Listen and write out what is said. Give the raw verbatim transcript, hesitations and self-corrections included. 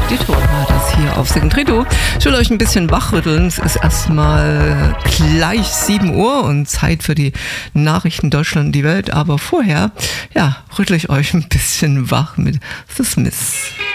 Dito war das hier auf Second Trito. Ich will euch ein bisschen wachrütteln. Es ist erstmal gleich sieben Uhr und Zeit für die Nachrichten Deutschland und die Welt. Aber vorher, ja, rüttle ich euch ein bisschen wach mit The Smiths.